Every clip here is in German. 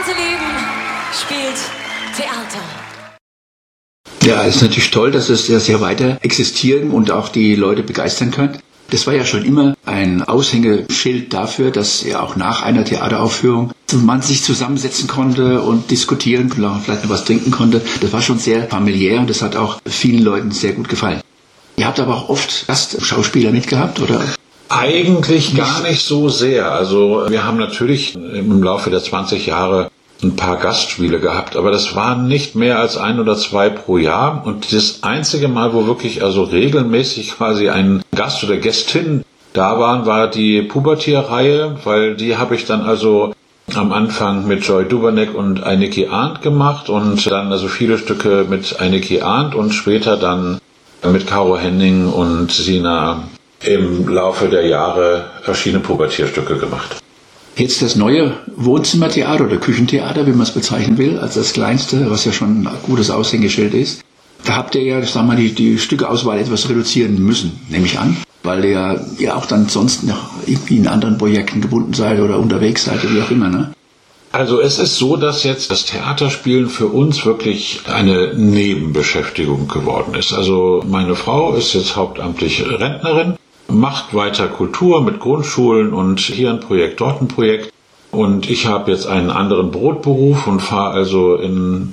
ganze Leben spielt Theater. Ja, es ist natürlich toll, dass es sehr weiter existieren und auch die Leute begeistern kann. Das war ja schon immer ein Aushängeschild dafür, dass ja auch nach einer Theateraufführung man sich zusammensetzen konnte und diskutieren, vielleicht noch was trinken konnte. Das war schon sehr familiär und das hat auch vielen Leuten sehr gut gefallen. Ihr habt aber auch oft Gastschauspieler mitgehabt, oder? Eigentlich gar nicht so sehr. Also wir haben natürlich im Laufe der 20 Jahre ein paar Gastspiele gehabt, aber das waren nicht mehr als 1 oder 2 pro Jahr. Und das einzige Mal, wo wirklich also regelmäßig quasi ein Gast oder Gästin da waren, war die Pubertier-Reihe, weil die habe ich dann also am Anfang mit Joy Duberneck und Einiki Arndt gemacht und dann also viele Stücke mit Einiki Arndt und später dann mit Caro Henning und Sina im Laufe der Jahre verschiedene Pubertierstücke gemacht. Jetzt das neue Wohnzimmertheater oder Küchentheater, wie man es bezeichnen will, als das kleinste, was ja schon ein gutes Aushängeschild ist. Da habt ihr ja, sagen wir mal, die Stückeauswahl etwas reduzieren müssen, nehme ich an, weil ihr ja auch dann sonst noch irgendwie in anderen Projekten gebunden seid oder unterwegs seid oder wie auch immer, ne? Also es ist so, dass jetzt das Theaterspielen für uns wirklich eine Nebenbeschäftigung geworden ist. Also meine Frau ist jetzt hauptamtlich Rentnerin, macht weiter Kultur mit Grundschulen und hier ein Projekt, dort ein Projekt. Und ich habe jetzt einen anderen Brotberuf und fahre also in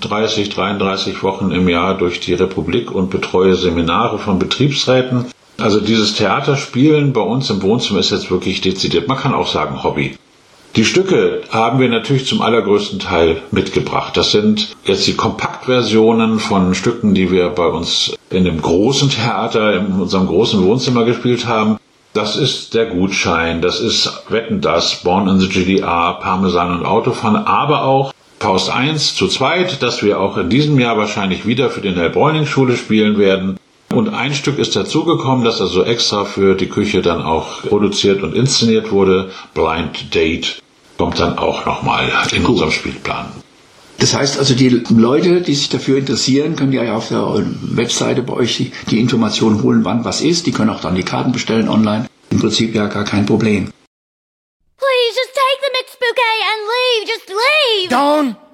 33 Wochen im Jahr durch die Republik und betreue Seminare von Betriebsräten. Also dieses Theaterspielen bei uns im Wohnzimmer ist jetzt wirklich dezidiert, man kann auch sagen Hobby. Die Stücke haben wir natürlich zum allergrößten Teil mitgebracht. Das sind jetzt die Kompaktversionen von Stücken, die wir bei uns in dem großen Theater, in unserem großen Wohnzimmer gespielt haben. Das ist Der Gutschein, das ist Wetten, das, Born in the GDR, Parmesan und Autofahren, aber auch Faust 1 zu zweit, das wir auch in diesem Jahr wahrscheinlich wieder für die Nell-Bräuning-Schule spielen werden. Und ein Stück ist dazugekommen, das also extra für die Küche dann auch produziert und inszeniert wurde. Blind Date kommt dann auch nochmal in unserem Spielplan. Das heißt also, die Leute, die sich dafür interessieren, können ja auf der Webseite bei euch die Informationen holen, wann was ist. Die können auch dann die Karten bestellen online. Im Prinzip ja gar kein Problem. Please just take the mixed bouquet and leave. Just leave. Dawn!